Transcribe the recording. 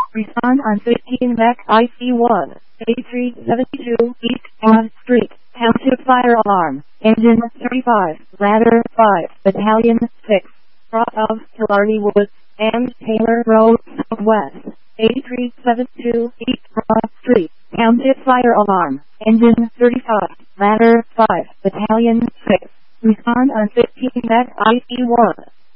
Respond on 15 Mac IC1, A372 East Ave Street, Township Fire Alarm, Engine 35, Ladder 5, Battalion 6, of Killarney Woods, and Taylor Road, Southwest, A372 East Broad Street, Township Fire Alarm, Engine 35, Ladder 5, Battalion 6. Respond on 15 Mac IC1.